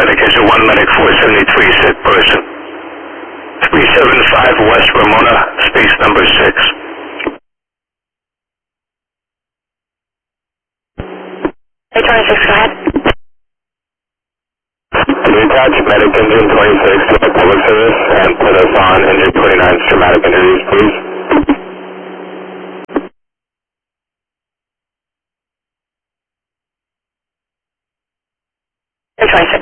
medic, engine 1 medic, 473, sick person. 375 West Ramona, space number 6. Hey, 26, go ahead. Can you attach medic engine 26 to the public service and put us on engine 29's traumatic injuries, please? Hey, 26.